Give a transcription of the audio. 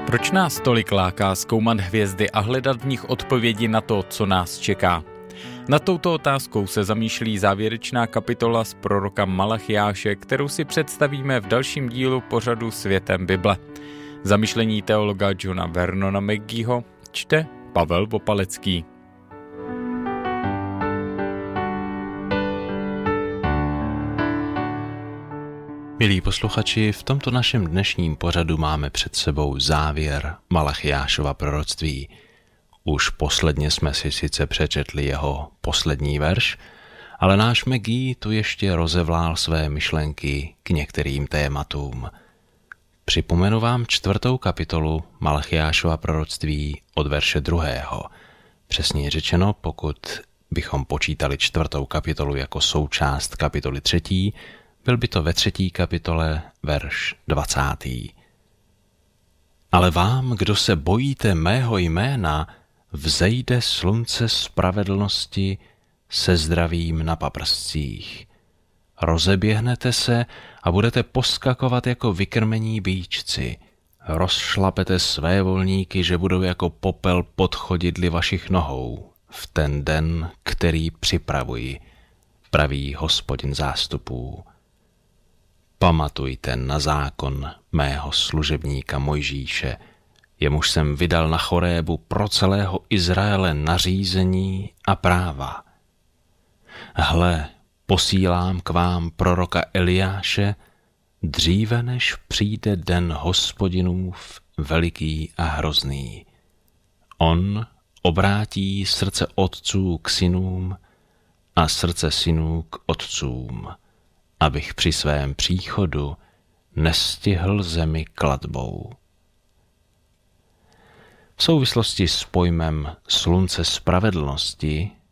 Proč nás tolik láká zkoumat hvězdy a hledat v nich odpovědi na to, co nás čeká? Nad touto otázkou se zamýšlí závěrečná kapitola z proroka Malachiáše, kterou si představíme v dalším dílu pořadu Světem Bible. Zamyšlení teologa Johna Vernona McGeeho čte Pavel Vopalecký. Milí posluchači, v tomto našem dnešním pořadu máme před sebou závěr Malachiášova proroctví. Už posledně jsme si sice přečetli jeho poslední verš, ale náš McGee tu ještě rozevlál své myšlenky k některým tématům. Připomenu vám 4. kapitolu Malachiášova proroctví od verše 2. Přesně řečeno, pokud bychom počítali 4. kapitolu jako součást kapitoly 3., byl by to ve 3. kapitole verš 20. Ale vám, kdo se bojíte mého jména, vzejde slunce spravedlnosti se zdravím na paprscích. Rozeběhnete se a budete poskakovat jako vykrmení býčci. Rozšlapete své volníky, že budou jako popel pod chodidly vašich nohou v ten den, který připravuji, praví Hospodin zástupů. Pamatujte na zákon mého služebníka Mojžíše, jemuž jsem vydal na Chorébu pro celého Izraele nařízení a práva. Hle, posílám k vám proroka Eliáše, dříve než přijde den Hospodinův veliký a hrozný. On obrátí srdce otců k synům a srdce synů k otcům, abych při svém příchodu nestihl zemi klatbou. V souvislosti s pojmem slunce spravedlnosti